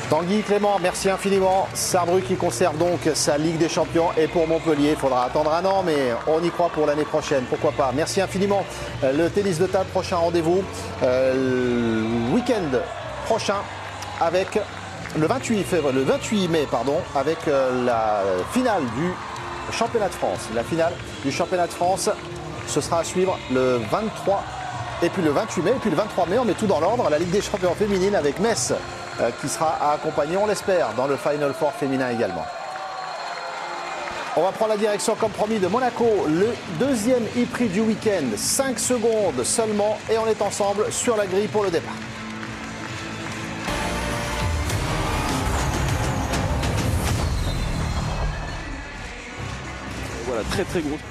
Tanguy Clément, merci infiniment. Sarrebruck qui conserve donc sa Ligue des Champions. Et pour Montpellier, il faudra attendre un an, mais on y croit pour l'année prochaine. Pourquoi pas. Merci infiniment. Le tennis de table, prochain rendez-vous. Le week-end prochain avec le 28 mai, avec la finale du championnat de France. La finale du championnat de France, ce sera à suivre le 23 et puis le 28 mai. Et puis le 23 mai, on met tout dans l'ordre. La Ligue des Champions féminine avec Metz qui sera à accompagner, on l'espère, dans le Final Four féminin également. On va prendre la direction, comme promis, de Monaco, le deuxième e-prix du week-end. 5 secondes seulement et on est ensemble sur la grille pour le départ. Voilà, très très gros.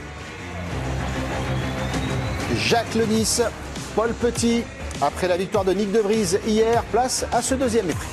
Jacques Le Nice, Paul Petit, après la victoire de Nick De Vries hier, place à ce deuxième éprix.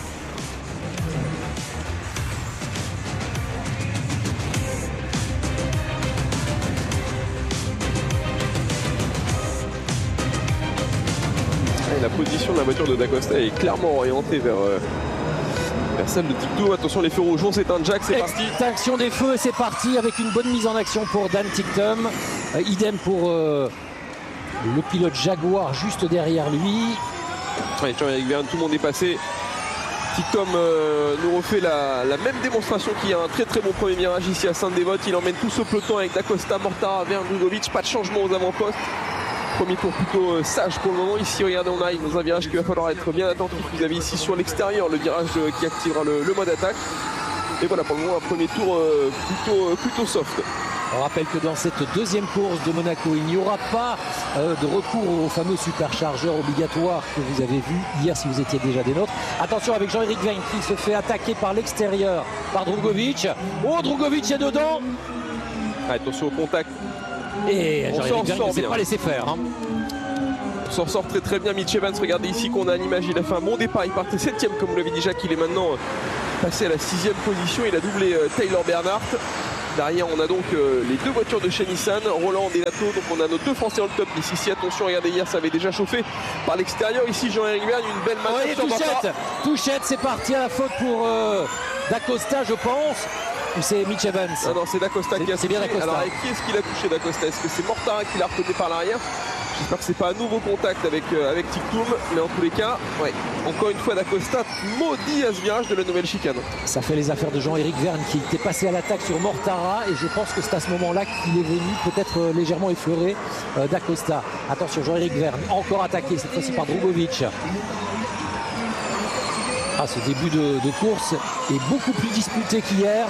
Et la position de la voiture de Dacosta est clairement orientée vers celle de Tictum. Attention, les feux rouges vont s'éteindre. Jack, c'est parti. Extinction des feux, c'est parti avec une bonne mise en action pour Dan Tictum. Idem pour le pilote Jaguar juste derrière lui. Allez, Jean-Éric Vergne, tout le monde est passé. Tictum nous refait la même démonstration qu'il y a un très très bon premier virage ici à Sainte-Dévote. Il emmène tout ce peloton avec Dacosta, Mortara, Vergne, Drugovic. Pas de changement aux avant-postes. Premier tour plutôt sage pour le moment. Ici, regardez, on arrive dans un virage qu'il va falloir être bien attentif. Vous avez ici sur l'extérieur le virage qui activera le mode attaque. Et voilà, pour le moment, un premier tour plutôt soft. On rappelle que dans cette deuxième course de Monaco, il n'y aura pas de recours au fameux superchargeur obligatoire que vous avez vu hier si vous étiez déjà des nôtres. Attention avec Jean-Éric Vergne qui se fait attaquer par l'extérieur par Drugovic. Oh, Drugovic est dedans. Attention au contact. Et Jean-Éric Vergne ne s'est pas laissé faire. On s'en sort très très bien. Mitch Evans, regardez ici qu'on a l'image, il a fait un bon départ, il partait 7ème comme vous l'avez dit Jacques, il est maintenant passé à la 6ème position, il a doublé Taylor Bernhardt. Derrière on a donc les deux voitures de chez Nissan, Roland et Lato, donc on a nos deux Français dans le top 10 ici. Attention, regardez, hier ça avait déjà chauffé par l'extérieur. Ici Jean-Éric Vergne, une belle manœuvre. Touchette, c'est parti à la faute pour Dacosta je pense. Ou c'est Mitch Evans? Non, c'est Dacosta qui a touché. Bien Dacosta. Alors avec qui est-ce qu'il a touché Dacosta? Est-ce que c'est Mortara qui l'a reconnu par l'arrière? J'espère que c'est pas un nouveau contact avec Tictum, mais en tous les cas, ouais, encore une fois Dacosta maudit à ce virage de la nouvelle chicane. Ça fait les affaires de Jean-Éric Vergne qui était passé à l'attaque sur Mortara et je pense que c'est à ce moment-là qu'il est venu peut-être légèrement effleurer Dacosta. Attention, Jean-Éric Vergne encore attaqué cette fois-ci par Drugovic. Ah, ce début de course est beaucoup plus disputé qu'hier.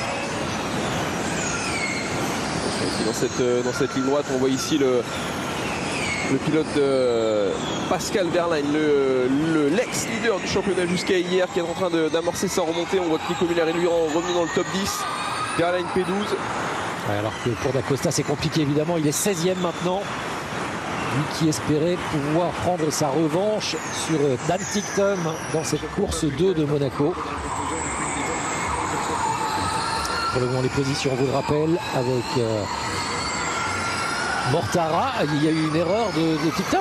Dans cette ligne droite, on voit ici le pilote de Pascal Wehrlein, l'ex-leader du championnat jusqu'à hier, qui est en train d'amorcer sa remontée. On voit que Nico Müller est lui revenu dans le top 10. Wehrlein P12. Ouais, alors que pour Dacosta, c'est compliqué évidemment. Il est 16e maintenant. Lui qui espérait pouvoir prendre sa revanche sur Dan Tictum dans cette course 2 de Monaco. Pour le moment, les positions, on vous le rappelle, avec Mortara. Il y a eu une erreur de Tictum.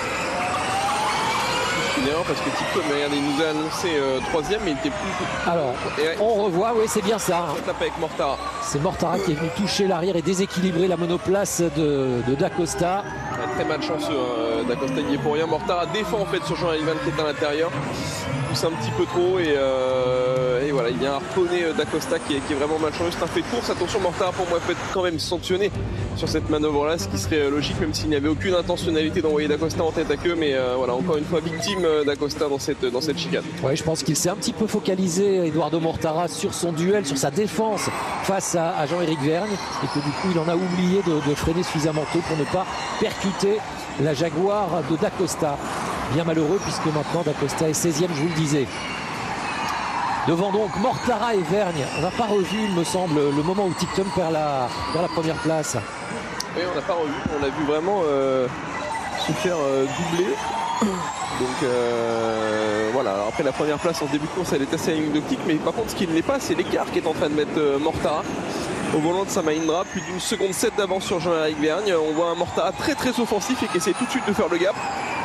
Une erreur parce que Tictum, regardez, il nous a annoncé 3ème, mais il était plus. Alors, on revoit, oui, c'est bien ça. On tape avec Mortara. C'est Mortara qui est venu toucher l'arrière et déséquilibrer la monoplace de Dacosta. Très malchanceux, hein. Dacosta n'y est pour rien. Mortara défend en fait sur Jean-Éric Vergne qui est à l'intérieur. Pousse un petit peu trop et voilà, il vient harponner Dacosta qui est vraiment malchanceux. C'est un fait de course. Attention, Mortara pour moi peut être quand même sanctionné sur cette manœuvre là, ce qui serait logique même s'il n'y avait aucune intentionnalité d'envoyer Dacosta en tête à queue, mais voilà, encore une fois victime Dacosta dans cette chicane. Oui, je pense qu'il s'est un petit peu focalisé, Eduardo Mortara, sur son duel, sur sa défense face à Jean-Éric Vergne et que du coup il en a oublié de freiner suffisamment tôt pour ne pas percuter la Jaguar de Dacosta. Bien malheureux puisque maintenant Dacosta est 16e, je vous le disais. Devant donc Mortara et Vergne. On n'a pas revu, il me semble, le moment où Tictum perd la première place. Oui, on n'a pas revu. On l'a vu vraiment se faire doubler. Donc voilà, alors après la première place en début de course elle est assez anecdotique, mais par contre ce qui ne l'est pas c'est l'écart qui est en train de mettre Mortara au volant de sa Mahindra, plus d'une seconde 7 d'avance sur Jean-Éric Vergne. On voit un Mortara très très offensif et qui essaie tout de suite de faire le gap.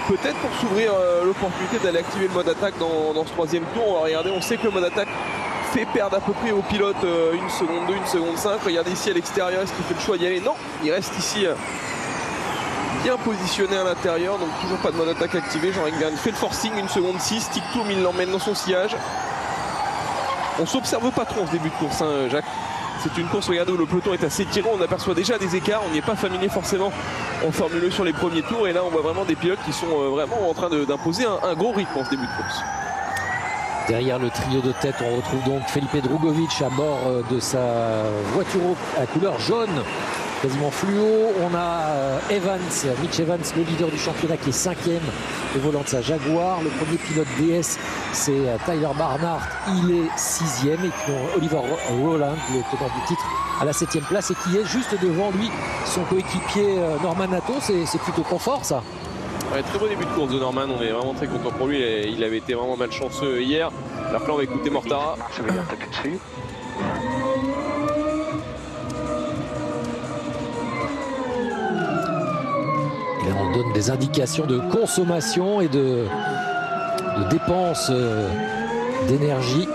peut-être pour s'ouvrir l'opportunité d'aller activer le mode attaque dans ce troisième tour. Regardez, on sait que le mode attaque fait perdre à peu près au pilote 1 seconde 2, 1 seconde 5. Regardez ici à l'extérieur, est-ce qu'il fait le choix d'y aller? Non, il reste ici bien positionné à l'intérieur, donc toujours pas de mode attaque activé. Jean-Éric Vergne fait le forcing, 1 seconde 6, Tictoum il l'emmène dans son sillage. On s'observe pas trop en ce début de course, hein, Jacques. C'est une course, regardez, où le peloton est assez tiré, on aperçoit déjà des écarts, on n'y est pas familier forcément en Formule 1 sur les premiers tours, et là on voit vraiment des pilotes qui sont vraiment en train d'imposer un gros rythme en ce début de course. Derrière le trio de tête, on retrouve donc Felipe Drugovich à bord de sa voiture à couleur jaune, quasiment fluo. On a Mitch Evans, le leader du championnat, qui est 5e au volant de sa Jaguar. Le premier pilote DS, c'est Tyler Barnard, il est 6e. Et puis Oliver Rowland, le tenant du titre, à la 7e place, et qui est juste devant lui son coéquipier Norman Nato. C'est plutôt confort, ça. Ouais, très beau début de course de Norman, on est vraiment très content pour lui. Il avait été vraiment malchanceux hier. Alors là on va écouter Mortara. Et on donne des indications de consommation et de dépenses d'énergie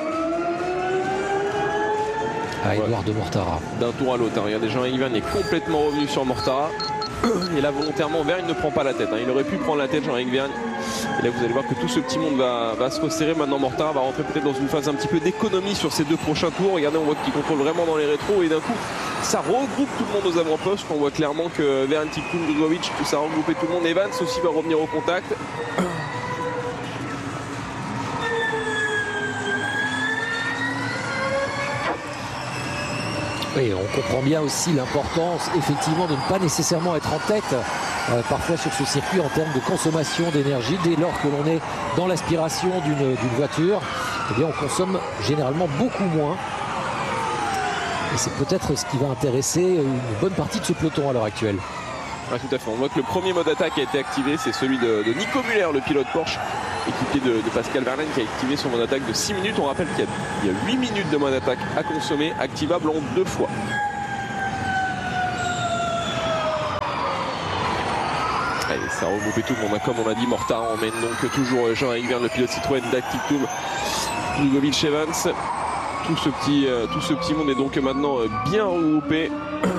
à Eduardo Mortara. D'un tour à l'autre, hein. Regardez, Jean-Éric Vergne est complètement revenu sur Mortara. Et là volontairement Vergne ne prend pas la tête, hein. Il aurait pu prendre la tête, Jean-Éric Vergne. Et là vous allez voir que tout ce petit monde va se resserrer. Maintenant Mortara va rentrer peut-être dans une phase un petit peu d'économie sur ces 2 prochains tours. Regardez, on voit qu'il contrôle vraiment dans les rétros, et d'un coup ça regroupe tout le monde aux avant-postes. On voit clairement que Vergne, Tictoum, Drugovich, tout ça a regroupé tout le monde. Evans aussi va revenir au contact. Oui, on comprend bien aussi l'importance effectivement de ne pas nécessairement être en tête parfois sur ce circuit en termes de consommation d'énergie. Dès lors que l'on est dans l'aspiration d'une voiture, eh bien on consomme généralement beaucoup moins. Et c'est peut-être ce qui va intéresser une bonne partie de ce peloton à l'heure actuelle. Ouais, tout à fait. On voit que le premier mode attaque a été activé, c'est celui de Nico Müller, le pilote Porsche, équipier de Pascal Wehrlein, qui a activé son mode attaque de 6 minutes. On rappelle qu'il y a 8 minutes de mode attaque à consommer, activable en 2 fois. Allez, ça a regroupé tout le monde. Comme on a dit, Mortara emmène donc toujours Jean-Éric Vergne, le pilote Citroën Tictoum, Drugovich, Evans. Tout ce petit monde est donc maintenant bien regroupé.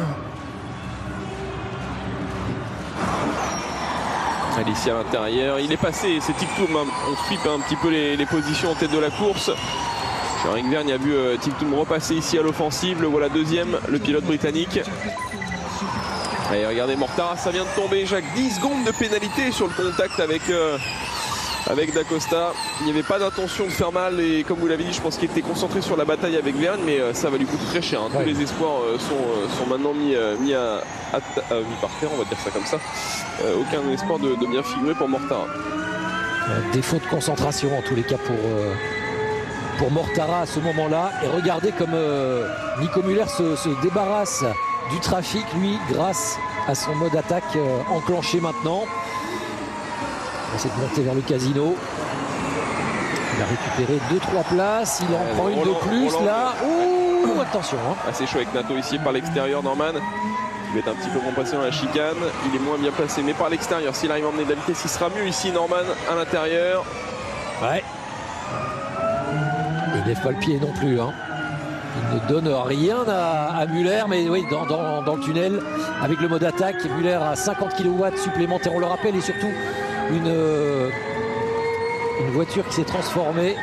Allez, ici à l'intérieur, il est passé, c'est Tictoum, hein. On flippe un petit peu les positions en tête de la course. Jean-Éric Vergne a vu Tictoum repasser ici à l'offensive, le voilà deuxième, le pilote britannique. Allez, regardez Mortara, ça vient de tomber, Jacques, 10 secondes de pénalité sur le contact avec Dacosta. Il n'y avait pas d'intention de faire mal, et comme vous l'avez dit, je pense qu'il était concentré sur la bataille avec Vergne, mais ça va lui coûter très cher, hein. Tous les espoirs sont maintenant mis par terre, on va dire ça comme ça. Aucun espoir de bien figurer pour Mortara. Défaut de concentration en tous les cas pour Mortara à ce moment-là. Et regardez comme Nico Müller se débarrasse du trafic, lui, grâce à son mode attaque enclenché maintenant. Il essaie de monter vers le casino. Il a récupéré 2-3 places. Il en prend une de plus là. Ouh, attention, hein. Assez chaud avec Nato ici par l'extérieur. Norman qui va être un petit peu compressé dans la chicane. Il est moins bien placé, mais par l'extérieur, s'il arrive à emmener de la vitesse, il sera mieux ici. Norman à l'intérieur. Ouais. Il ne lève pas le pied non plus, hein. Il ne donne rien à Müller, mais oui, dans le tunnel, avec le mode attaque, Müller a 50 kW supplémentaires, on le rappelle, et surtout une voiture qui s'est transformée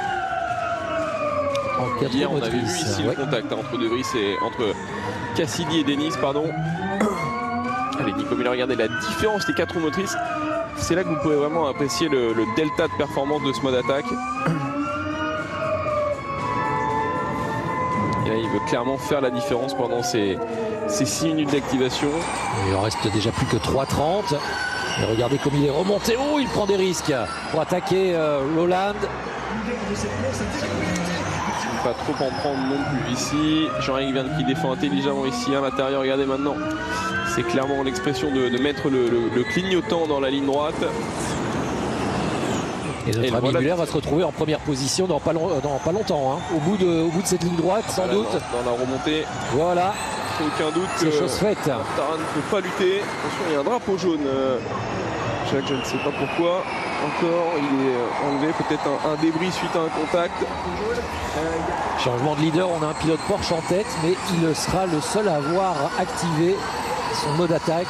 en 4 hier, on motrices. avait vu ici le contact entre De Vries et entre Cassidy et Denis, pardon. Allez, Nico Müller, regardez la différence des 4 roues motrices. C'est là que vous pouvez vraiment apprécier le delta de performance de ce mode attaque. Et là, il veut clairement faire la différence pendant ces 6 minutes d'activation. Il en reste déjà plus que 3,30. Et regardez comme il est remonté. Oh, il prend des risques pour attaquer Rowland. Pas trop en prendre non plus ici. Jean-Éric Vergne qui défend intelligemment ici à l'intérieur. Regardez maintenant. C'est clairement l'expression de mettre le clignotant dans la ligne droite. Et notre ami Müller va se retrouver en première position dans pas longtemps, hein. Au bout de cette ligne droite, sans doute. Dans la remontée. Voilà. Aucun doute c'est chose faite. Mortara ne peut pas lutter. Attention, il y a un drapeau jaune Jacques, je ne sais pas pourquoi. Encore, il est enlevé, peut-être un débris suite à un contact. Changement de leader, on a un pilote Porsche en tête, mais il sera le seul à avoir activé son mode attaque.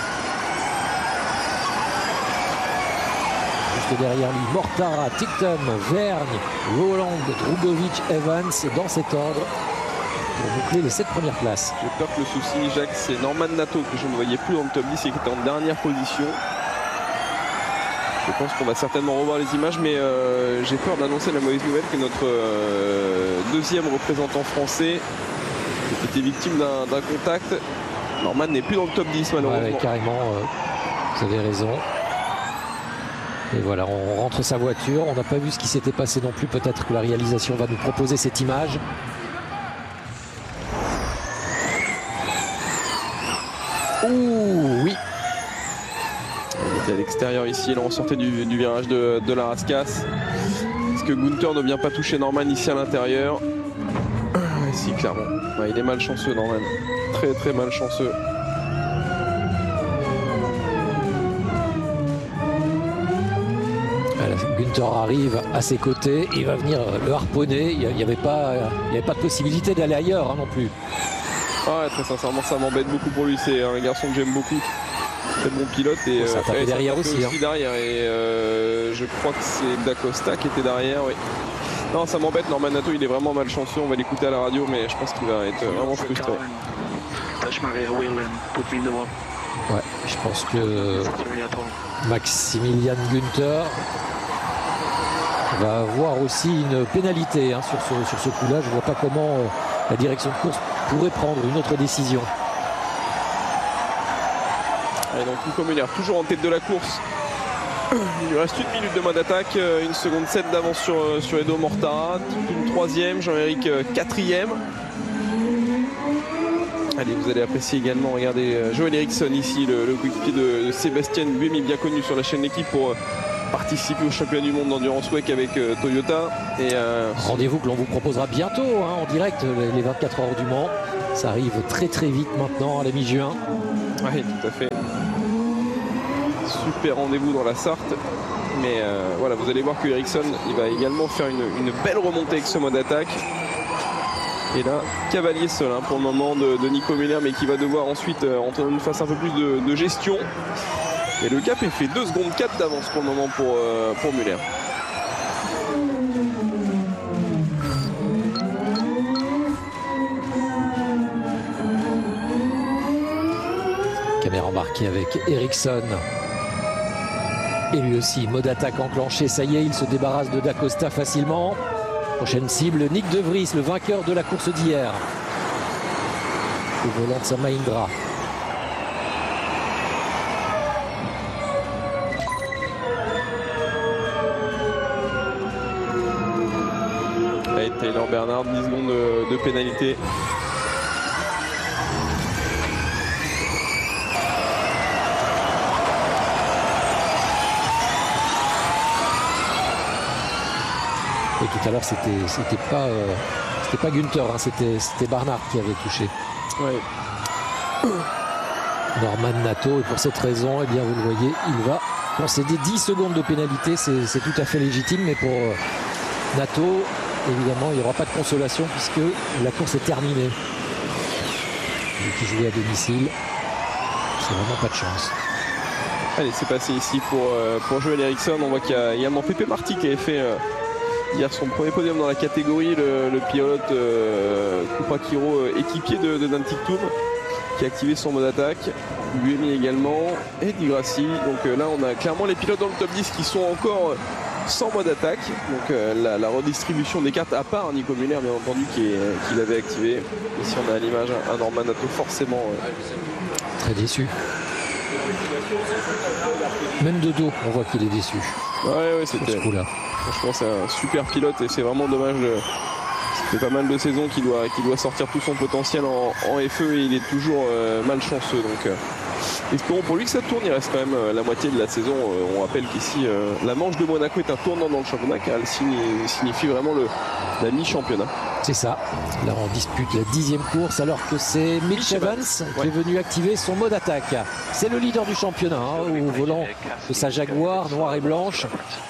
Juste derrière lui, Mortara, Ticktum, Vergne, Roland, Drugovic, Evans, dans cet ordre, pour boucler les 7 premières places. J'ai peur que le souci, Jacques, c'est Norman Nato, que je ne voyais plus dans le top 10 et qui était en dernière position. Je pense qu'on va certainement revoir les images, mais j'ai peur d'annoncer la mauvaise nouvelle que notre deuxième représentant français était victime d'un contact. Norman n'est plus dans le top 10 malheureusement. Ouais, carrément, vous avez raison. Et voilà, on rentre sa voiture. On n'a pas vu ce qui s'était passé non plus. Peut-être que la réalisation va nous proposer cette image. Ouh, oui. Il était à l'extérieur ici, là on sortait du virage de la Rascasse. Est-ce que Gunther ne vient pas toucher Norman ici à l'intérieur? Si, clairement. Ouais, il est malchanceux, Norman. Très très malchanceux. Gunther arrive à ses côtés, il va venir le harponner. Il n'y avait pas de possibilité d'aller ailleurs, hein, non plus. Ouais, très sincèrement, ça m'embête beaucoup pour lui. C'est un garçon que j'aime beaucoup. Très bon pilote. Et ça tapait derrière aussi. Derrière, et je crois que c'est D'Acosta qui était derrière. Oui. Non, ça m'embête. Norman Nato, il est vraiment malchanceux. On va l'écouter à la radio, mais je pense qu'il va être vraiment frustré. Ouais, je pense que Maximilian Gunther va avoir aussi une pénalité hein, sur ce coup-là. Je ne vois pas comment la direction de course pourrait prendre une autre décision. Allez, donc Nico Müller toujours en tête de la course. Il lui reste 1 minute de mode attaque, 1 seconde 7 d'avance sur Edo Mortara. Une 3e, Jean-Éric 4e. Allez, vous allez apprécier également, regardez Joel Eriksson ici, le coéquipier de Sébastien Buemi, bien connu sur la chaîne L'équipe pour participer au championnat du monde d'Endurance WEC avec Toyota. Rendez-vous que l'on vous proposera bientôt hein, en direct, les 24 heures du Mans. Ça arrive très très vite maintenant à la mi-juin. Oui, tout à fait. Super rendez-vous dans la Sarthe. Mais voilà, vous allez voir que Eriksson, il va également faire une belle remontée avec ce mode attaque. Et là, cavalier seul hein, pour le moment de Nico Müller, mais qui va devoir ensuite entrer une phase un peu plus de gestion. Et le gap est fait 2 secondes 4 d'avance pour le moment pour Müller. Caméra embarquée avec Eriksson. Et lui aussi, mode attaque enclenché. Ça y est, il se débarrasse de D'Acosta facilement. Prochaine cible, Nick De Vries, le vainqueur de la course d'hier. Au volant de sa Mahindra. Allez, Taylor Bernard, 10 secondes de pénalité. Et tout à l'heure, c'était pas Gunther, hein, c'était Barnard qui avait touché. Ouais. Norman Nato, et pour cette raison, eh bien, vous le voyez, il va concéder 10 secondes de pénalité. C'est tout à fait légitime, mais pour Nato, évidemment, il n'y aura pas de consolation puisque la course est terminée. Lui qui jouait à domicile, c'est vraiment pas de chance. Allez, c'est passé ici pour Joel Eriksson. On voit qu'il y a également Pepe Marty qui avait fait hier son premier podium dans la catégorie, le pilote Kupakiro, équipier de Dantictum, qui a activé son mode attaque. Buemi également et Di Grassi. Donc là on a clairement les pilotes dans le top 10 qui sont encore sans mode attaque. Donc la redistribution des cartes à part Nico Müller bien entendu qui l'avait activé. Ici on a à l'image un Norman Nato forcément très déçu. Même de dos on voit qu'il est déçu. Ouais c'était ce coup-là. Franchement c'est un super pilote et c'est vraiment dommage. Ça fait pas mal de saisons qu'il doit sortir tout son potentiel en FE et il est toujours malchanceux. Donc espérons pour lui que ça tourne. Il reste quand même la moitié de la saison. On rappelle qu'ici la manche de Monaco est un tournant dans le championnat car elle signifie vraiment la mi-championnat. C'est ça. Là, on dispute la 10e course alors que c'est Mitch Evans qui est venu activer son mode attaque. C'est le leader du championnat au volant de sa Jaguar noire et blanche.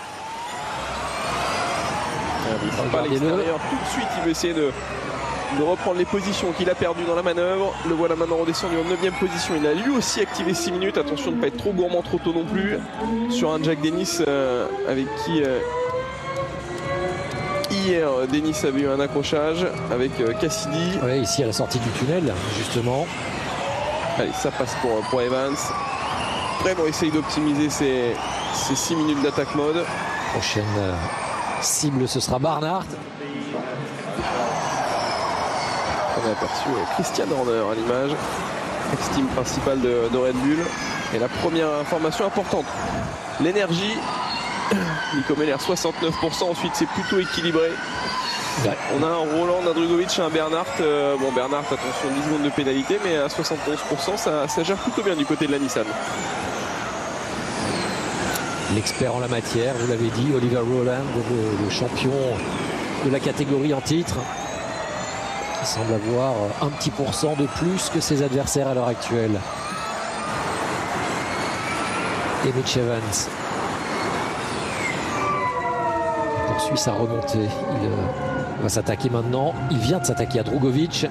Il pas l'extérieur tout de suite, il veut essayer de reprendre les positions qu'il a perdues dans la manœuvre. Le voilà maintenant redescendu en 9e position. Il a lui aussi activé 6 minutes. Attention de ne pas être trop gourmand trop tôt non plus. Sur un Jack Dennis avec qui hier Dennis avait eu un accrochage avec Cassidy. Oui, ici à la sortie du tunnel justement. Allez, ça passe pour Evans. Vraiment essaye d'optimiser ses 6 minutes d'attaque mode. Prochaine cible, ce sera Barnard. On a aperçu Christian Horner à l'image, ex-team principal de Red Bull. Et la première information importante, l'énergie, Nico Müller 69%, ensuite c'est plutôt équilibré. Ouais. On a un Roland, un Drugovic et un Bernard. Bon, Bernard, attention, 10 secondes de pénalité, mais à 71%, ça gère plutôt bien du côté de la Nissan. L'expert en la matière, vous l'avez dit, Oliver Rowland, le champion de la catégorie en titre, qui semble avoir un petit pourcent de plus que ses adversaires à l'heure actuelle. Et Mitch Evans poursuit sa remontée. Il va s'attaquer maintenant. Il vient de s'attaquer à Drugovic.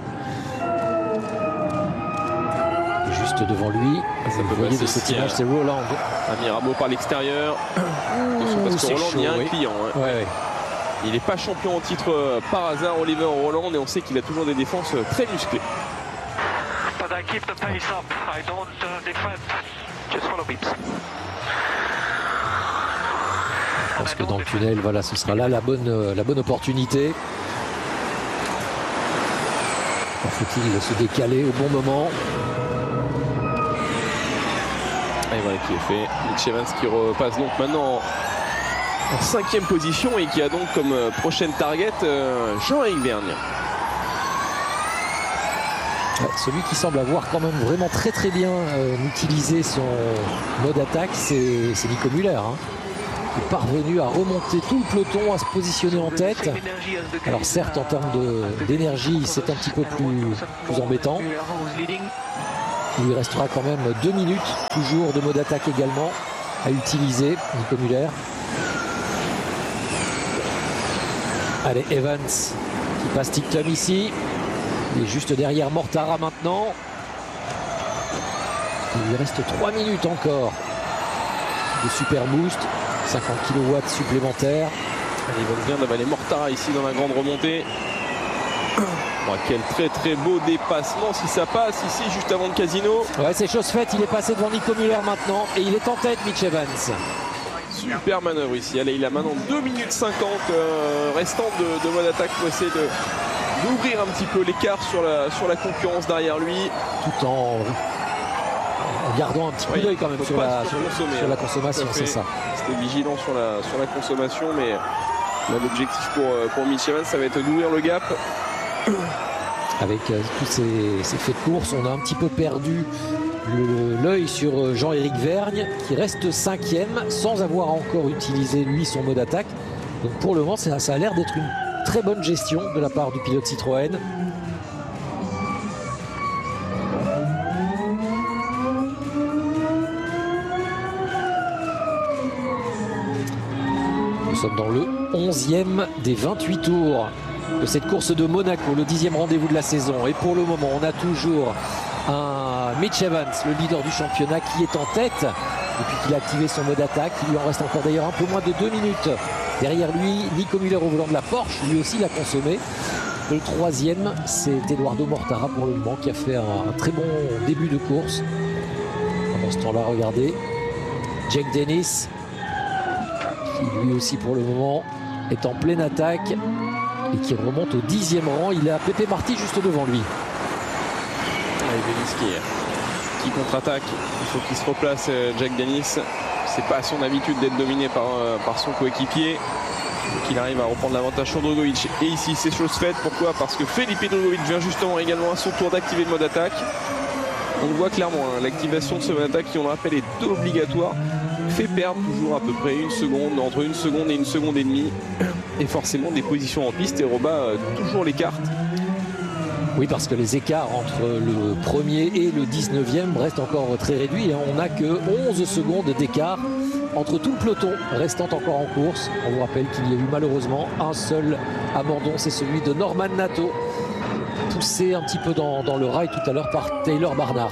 Juste devant lui, vous voyez de cette image, c'est Roland. Un Mirabeau par l'extérieur. Parce que Roland, il y a un client. Hein. Ouais. Il n'est pas champion en titre par hasard, Oliver Roland, et on sait qu'il a toujours des défenses très musclées. Je pense que dans le tunnel, voilà, ce sera là la bonne opportunité. Faut-il se décaler au bon moment? Et voilà qui est fait. Mitch Evans qui repasse donc maintenant en 5e position et qui a donc comme prochaine target Jean-Éric Vergne. Celui qui semble avoir quand même vraiment très bien utilisé son mode attaque, c'est Nico Müller. Qui est parvenu à remonter tout le peloton, à se positionner en tête. Alors certes, en termes d'énergie, c'est un petit peu plus embêtant. Il lui restera quand même 2 minutes, toujours de mode attaque également, à utiliser, Nico Müller. Allez, Evans qui passe Tictum ici. Il est juste derrière Mortara maintenant. Il lui reste 3 minutes encore de super boost. 50 kW supplémentaires. Il vient d'avaler Mortara ici dans la grande remontée. Oh, quel très beau dépassement si ça passe ici juste avant le casino. Ouais, c'est chose faite, il est passé devant Nico Müller maintenant et il est en tête, Mitch Evans. Super manœuvre ici. Allez, il a maintenant 2 minutes 50 restantes de mode attaque pour essayer d'ouvrir un petit peu l'écart sur la concurrence derrière lui. Tout en gardant un petit coup d'œil quand même sur la consommation, c'est ça. C'était vigilant sur la consommation, mais l'objectif pour Mitch Evans, ça va être d'ouvrir le gap. Avec tous ces faits de course, on a un petit peu perdu l'œil sur Jean-Éric Vergne qui reste 5e sans avoir encore utilisé lui son mode attaque. Donc pour le moment ça a l'air d'être une très bonne gestion de la part du pilote Citroën. Nous sommes dans le 11e des 28 tours de cette course de Monaco, le 10e rendez-vous de la saison. Et pour le moment, on a toujours un Mitch Evans, le leader du championnat, qui est en tête depuis qu'il a activé son mode attaque. Il lui en reste encore d'ailleurs un peu moins de 2 minutes. Derrière lui, Nico Müller au volant de la Porsche, lui aussi l'a consommé. Et le 3e, c'est Eduardo Mortara pour le moment, qui a fait un très bon début de course. Pendant ce temps-là, regardez, Jack Dennis, qui lui aussi pour le moment est en pleine attaque et qui remonte au 10e rang. Il a Pepe Marty juste devant lui. Dennis qui contre-attaque. Il faut qu'il se replace, Jack Dennis. C'est pas à son habitude d'être dominé par son coéquipier. Qu'il arrive à reprendre l'avantage sur Drugovic. Et ici, c'est chose faite. Pourquoi? Parce que Felipe Drugovic vient justement également à son tour d'activer le mode attaque. On le voit clairement, l'activation de ce mode attaque, qui on le rappelle est obligatoire, fait perdre toujours à peu près 1 seconde, entre 1 seconde et 1 seconde et demie. et forcément des positions en piste et rebat toujours les cartes. Oui, parce que les écarts entre le premier et le 19e restent encore très réduits. On n'a que 11 secondes d'écart entre tout le peloton restant encore en course. On vous rappelle qu'il y a eu malheureusement un seul abandon, c'est celui de Norman Nato, poussé un petit peu dans le rail tout à l'heure par Taylor Barnard.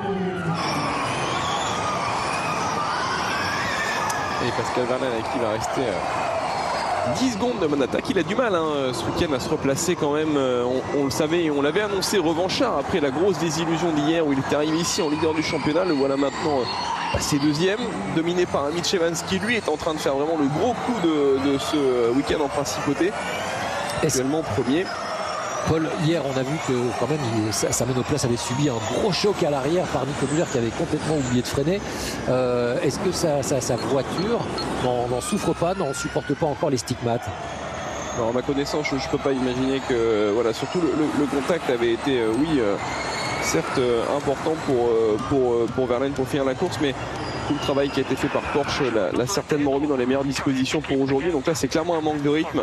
Et Pascal Wehrlein qui va rester 10 secondes de mon attaque. Il a du mal ce week-end à se replacer quand même. On le savait et on l'avait annoncé revanchard après la grosse désillusion d'hier où il était arrivé ici en leader du championnat. Le voilà maintenant passé deuxième, dominé par un Mitch Evans qui lui est en train de faire vraiment le gros coup de ce week-end en principauté. Actuellement premier. Paul, hier on a vu que quand même sa monoplace avait subi un gros choc à l'arrière par Nico Müller qui avait complètement oublié de freiner. Est-ce que sa voiture n'en souffre pas, n'en supporte pas encore les stigmates? Alors, à ma connaissance, je ne peux pas imaginer que voilà, surtout le contact avait été certes important pour Wehrlein pour finir la course, mais tout le travail qui a été fait par Porsche l'a certainement remis dans les meilleures dispositions pour aujourd'hui. Donc là c'est clairement un manque de rythme.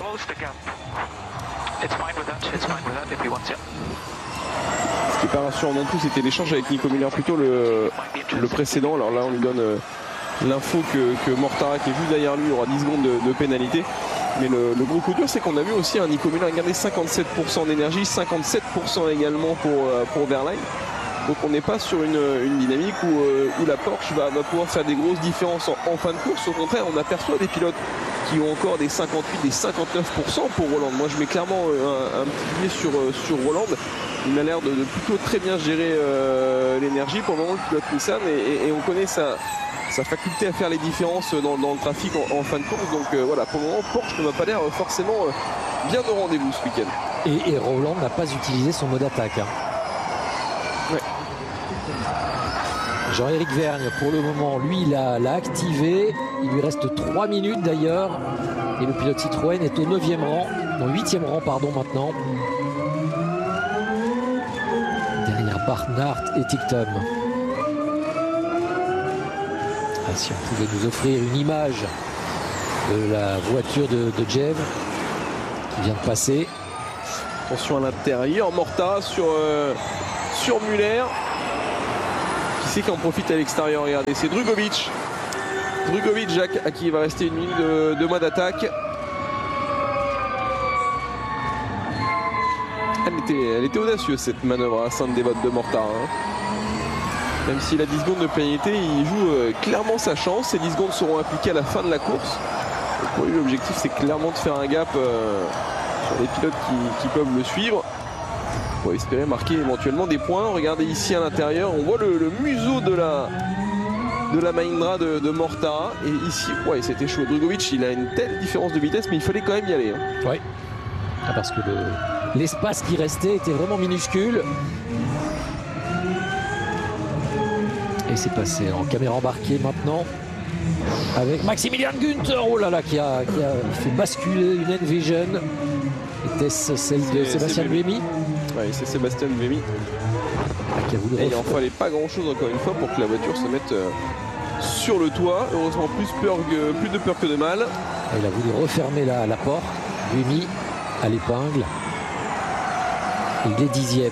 Ce qui n'est pas rassurant non plus, c'était l'échange avec Nico Müller, plutôt le précédent. Alors là, on lui donne l'info que Mortara, qui est juste derrière lui, aura 10 secondes de pénalité. Mais le gros coup dur, c'est qu'on a vu aussi un Nico Müller garder 57% d'énergie, 57% également pour Wehrlein. Donc on n'est pas sur une dynamique où la Porsche va pouvoir faire des grosses différences en fin de course. Au contraire, on aperçoit des pilotes qui ont encore des 58, des 59% pour Roland. Moi je mets clairement un petit pied sur Roland. Il a l'air de plutôt très bien gérer l'énergie pour le moment, le pilote Nissan, et on connaît sa faculté à faire les différences dans le trafic en fin de course. Donc voilà, pour le moment Porsche ne va pas l'air forcément bien au rendez-vous ce week-end. Et Roland n'a pas utilisé son mode attaque. Ouais. Jean-Éric Vergne, pour le moment, lui, il l'a activé. Il lui reste 3 minutes d'ailleurs. Et le pilote Citroën est au 9e rang, non 8e rang, pardon, maintenant. Derrière Barnard et Ticktum. Si on pouvait nous offrir une image de la voiture de Jev qui vient de passer. Attention à l'intérieur, Mortara sur Muller. Qui c'est qui en profite à l'extérieur? Regardez, c'est Drugovic. Drugovic, Jacques, à qui il va rester une minute de mode attaque. Elle était audacieuse cette manœuvre à Sainte-Dévote de Mortara. Même s'il a 10 secondes de pénalité, il joue clairement sa chance. Ces 10 secondes seront appliquées à la fin de la course. Et pour lui, l'objectif, c'est clairement de faire un gap sur les pilotes qui peuvent le suivre, pour espérer marquer éventuellement des points. Regardez ici à l'intérieur, on voit le museau de la Mahindra de Mortara. Et ici, ouais, c'était chaud. Drugovic, il a une telle différence de vitesse, mais il fallait quand même y aller. Oui, parce que l'espace qui restait était vraiment minuscule. Et c'est passé en caméra embarquée maintenant avec Maximilian Günther, oh là là, qui a fait basculer une Envision. Était-ce celle de Sébastien Buemi? Oui, c'est Sébastien Buemi. Et il n'en fallait pas grand-chose encore une fois pour que la voiture se mette sur le toit. Heureusement, plus de peur que de mal. Il a voulu refermer la porte. Buemi à l'épingle. Il est 10e.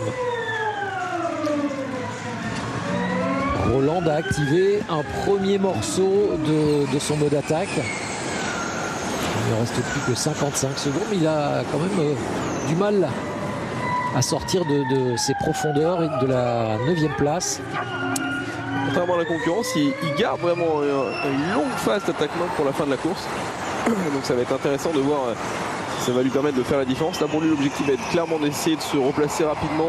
Roland a activé un premier morceau de son mode attaque. Il ne reste plus que 55 secondes. Il a quand même du mal à sortir de ses profondeurs et de la 9e place. Contrairement à la concurrence, il garde vraiment une longue phase d'attaquement pour la fin de la course. Donc ça va être intéressant de voir si ça va lui permettre de faire la différence. Là pour lui, l'objectif va être clairement d'essayer de se replacer rapidement.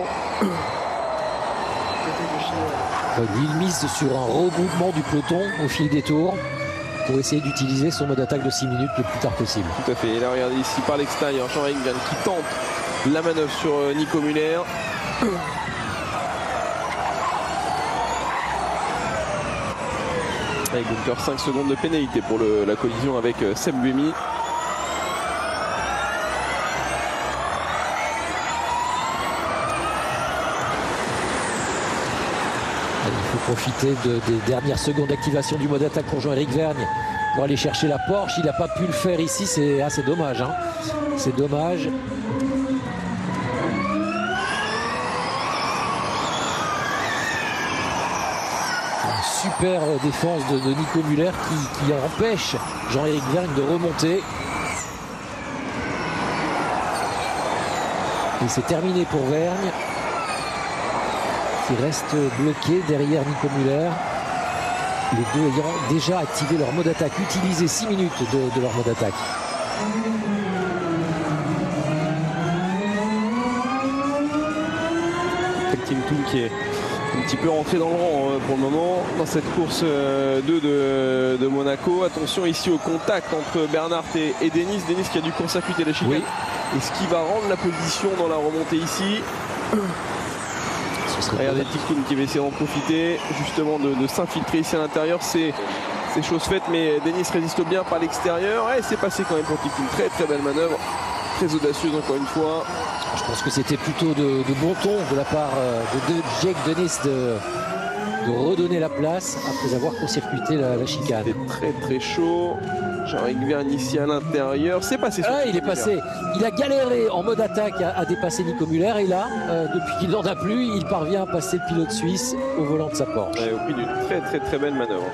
Lui, il mise sur un regroupement du peloton au fil des tours pour essayer d'utiliser son mode attaque de 6 minutes le plus tard possible. Tout à fait. Et là, regardez ici par l'extérieur, Jean-Éric Vergne qui tente la manœuvre sur Nico Müller. Avec Günther, 5 secondes de pénalité pour la collision avec Seb Buemi. Il faut Profiter des dernières secondes d'activation du mode attaque pour Jean-Éric Vergne pour aller chercher la Porsche. Il n'a pas pu le faire ici, c'est dommage. Hein. C'est dommage. Une super défense de Nico Müller qui empêche Jean-Éric Vergne de remonter. Et c'est terminé pour Vergne, qui reste bloqué derrière Nico Müller. Les deux ayant déjà activé leur mode attaque, utilisé 6 minutes de leur mode attaque. Team Tool qui est un petit peu rentré dans le rang pour le moment dans cette course 2 de Monaco. Attention ici au contact entre Bernard et Denis. Denis qui a dû court-circuiter la chicane. Oui. Et ce qui va rendre la position dans la remontée ici. Regardez Tictoum qui va essayer d'en profiter justement de s'infiltrer ici à l'intérieur. C'est chose faite, mais Denis résiste bien par l'extérieur. Et c'est passé quand même pour Tictoum. Très très belle manœuvre, très audacieuse encore une fois. Je pense que c'était plutôt de bon ton de la part de Jake Denis de redonner la place après avoir court-circuité la chicane. C'était très très chaud. Jean-Éric Vergne ici à l'intérieur. C'est passé. Il est passé. Il a galéré en mode attaque à dépasser Nico Müller. Et là, depuis qu'il n'en a plus, il parvient à passer le pilote suisse au volant de sa Porsche. Ouais, au prix d'une très très très belle manœuvre.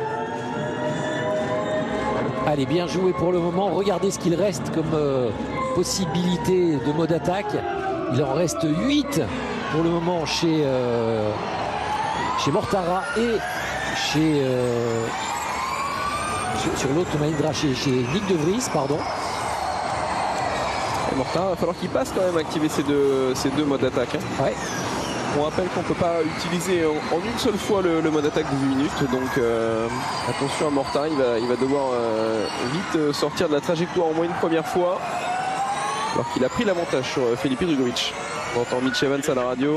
Allez, bien joué pour le moment. Regardez ce qu'il reste comme possibilité de mode attaque. Il en reste 8 pour le moment chez Mortara et sur l'autre Mahindra chez Nick De Vries, pardon. Et Mortara, il va falloir qu'il passe quand même à activer ces deux modes d'attaque. Hein. Ouais. On rappelle qu'on ne peut pas utiliser en une seule fois le mode attaque de 8 minutes. Donc attention à Mortara, il va devoir vite sortir de la trajectoire au moins une première fois. Alors qu'il a pris l'avantage sur Felipe Drugovich. On entend Mitch Evans à la radio.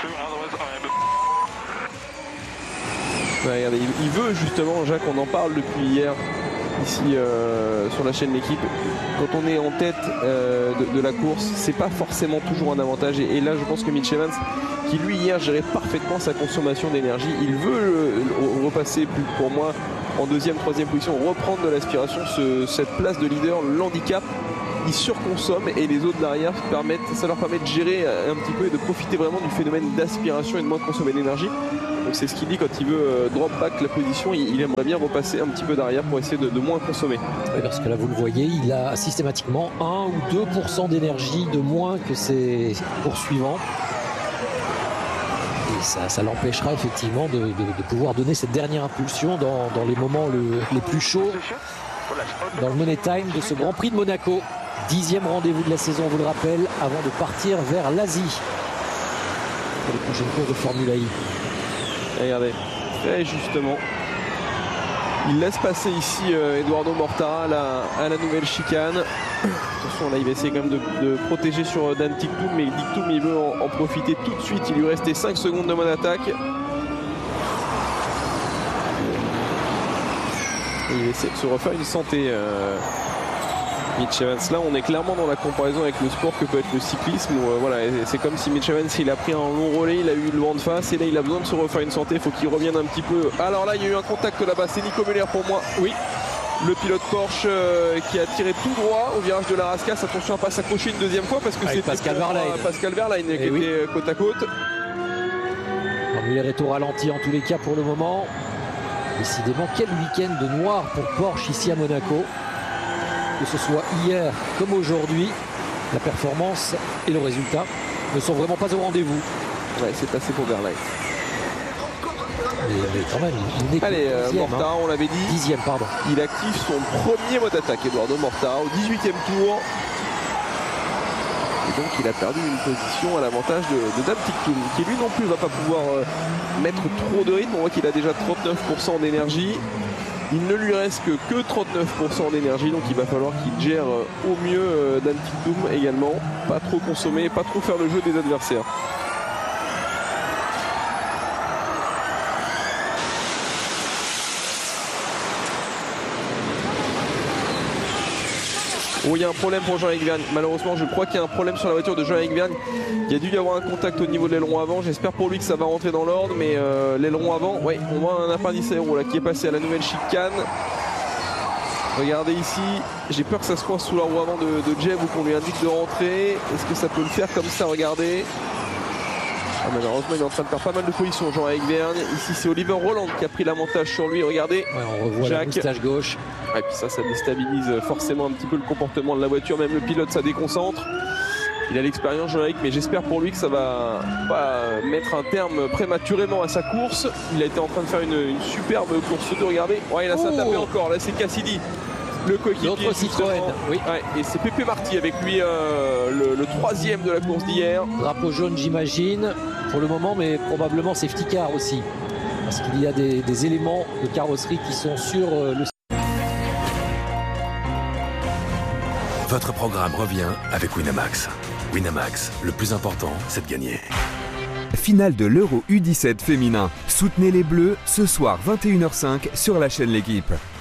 Ouais, regardez, il veut justement, Jacques, on en parle depuis hier ici sur la chaîne L'équipe. Quand on est en tête de la course, c'est pas forcément toujours un avantage. Et là, je pense que Mitch Evans, qui lui hier gérait parfaitement sa consommation d'énergie, il veut repasser pour moi en deuxième, troisième position, reprendre de l'aspiration. Cette place de leader l'handicap. Ils surconsomment et les autres derrière ça leur permet de gérer un petit peu et de profiter vraiment du phénomène d'aspiration et de moins consommer d'énergie. Donc c'est ce qu'il dit quand il veut drop back la position, il aimerait bien repasser un petit peu derrière pour essayer de moins consommer. Oui, parce que là vous le voyez, il a systématiquement 1 ou 2% d'énergie de moins que ses poursuivants. Et ça l'empêchera effectivement de pouvoir donner cette dernière impulsion dans les moments les plus chauds dans le Money Time de ce Grand Prix de Monaco. 10e rendez-vous de la saison, on vous le rappelle, avant de partir vers l'Asie pour les prochaines courses de Formule I. Regardez, très justement, il laisse passer ici Eduardo Mortara à la nouvelle chicane. Attention, là il va essayer quand même de protéger sur Dan Tictoum, mais Tictoum il veut en profiter tout de suite. Il lui restait 5 secondes de mode attaque. Et il essaie de se refaire une santé. Mitch Evans, là on est clairement dans la comparaison avec le sport que peut être le cyclisme où, voilà, c'est comme si Mitch Evans il a pris un long relais, il a eu le vent de face et là il a besoin de se refaire une santé, il faut qu'il revienne un petit peu. Alors là il y a eu un contact là-bas, c'est Nico Müller pour moi, oui, le pilote Porsche qui a tiré tout droit au virage de la Rascasse. Attention à ne pas s'accrocher une deuxième fois parce que c'est Pascal Wehrlein qui était côte à côte. Alors, Müller est au ralenti en tous les cas pour le moment. Décidément quel week-end de noir pour Porsche ici à Monaco. Que ce soit hier comme aujourd'hui, la performance et le résultat ne sont vraiment pas au rendez-vous. Ouais, c'est passé pour Wehrlein. Mais quand même, il n'est que 10e, Mortara, on l'avait dit. 10e, pardon. Il active son premier mode attaque, Eduardo Mortara, au 18e tour. Et donc il a perdu une position à l'avantage de Dan Tictoum, qui lui non plus ne va pas pouvoir mettre trop de rythme. On voit qu'il a déjà 39% d'énergie. Il ne lui reste que 39% d'énergie, donc il va falloir qu'il gère au mieux Dan Tictoum également. Pas trop consommer, pas trop faire le jeu des adversaires. Oh, il y a un problème pour Jean-Éric Vergne. Malheureusement, je crois qu'il y a un problème sur la voiture de Jean-Éric Vergne. Il y a dû y avoir un contact au niveau de l'aileron avant. J'espère pour lui que ça va rentrer dans l'ordre. Mais l'aileron avant, ouais, on voit un appendice aéro là, qui est passé à la nouvelle chicane. Regardez ici, j'ai peur que ça se coince sous la roue avant de Jeb ou qu'on lui indique de rentrer. Est-ce que ça peut le faire comme ça? Regardez. Ah, malheureusement, il est en train de faire pas mal de positions, Jean-Éric Vergne. Ici, c'est Oliver Roland qui a pris l'avantage sur lui. Regardez. Ouais, on revoit la moustache gauche. Et puis ça déstabilise forcément un petit peu le comportement de la voiture. Même le pilote, ça déconcentre. Il a l'expérience, Jean-Éric, mais j'espère pour lui que ça va pas mettre un terme prématurément à sa course. Il a été en train de faire une superbe course de. Regardez. Ouais, là, ça a tapé encore. Là, c'est Cassidy. Le coéquipier. L'autre Citroën, oui. Ouais, et c'est Pépé Marty avec lui le troisième de la course d'hier. Drapeau jaune, j'imagine, pour le moment, mais probablement safety car aussi. Parce qu'il y a des éléments de carrosserie qui sont sur le. Votre programme revient avec Winamax. Winamax, le plus important, c'est de gagner. Finale de l'Euro U17 féminin. Soutenez les Bleus ce soir 21h05 sur la chaîne L'Équipe.